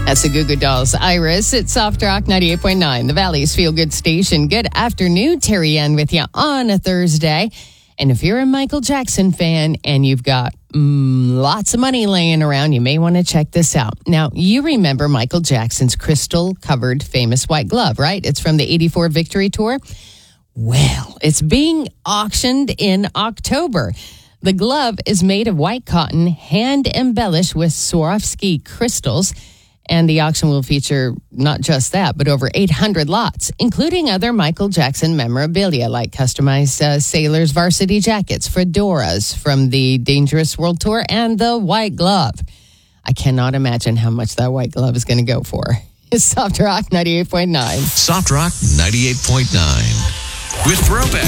That's the Goo Goo Dolls. Iris, it's Soft Rock 98.9, the Valley's Feel Good Station. Good afternoon, Terry Ann with you on a Thursday. And if you're a Michael Jackson fan and you've got lots of money laying around, you may want to check this out. Now, you remember Michael Jackson's crystal-covered famous white glove, right? It's from the 84 Victory Tour. Well, it's being auctioned in October. The glove is made of white cotton, hand-embellished with Swarovski crystals. And the auction will feature not just that, but over 800 lots, including other Michael Jackson memorabilia like customized sailors' varsity jackets, fedoras from the Dangerous World Tour, and the white glove. I cannot imagine how much that white glove is going to go for. It's Soft Rock 98.9. Soft Rock 98.9 with Throwback.